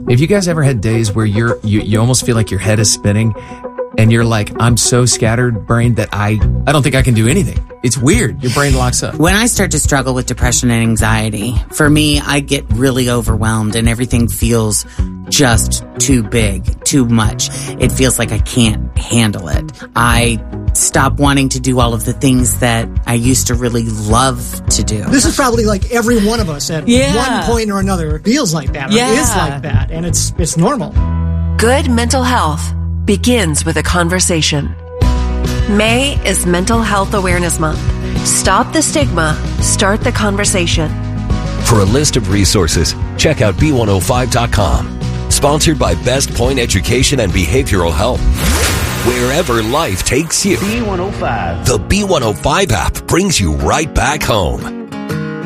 Have you guys ever had days where you almost feel like your head is spinning and you're like, I'm so scattered brained that I don't think I can do anything. It's weird. Your brain locks up. When I start to struggle with depression and anxiety, for me, I get really overwhelmed and everything feels just too big, too much. It feels like I can't handle it. I stop wanting to do all of the things that I used to really love to do. This is probably like every one of us at one point or another feels like that or is like that, and it's normal. Good mental health begins with a conversation. May is Mental Health Awareness Month. Stop the stigma, start the conversation. For a list of resources, check out B105.com. Sponsored by Best Point Education and Behavioral Health. Wherever life takes you. B105. The B105 app brings you right back home.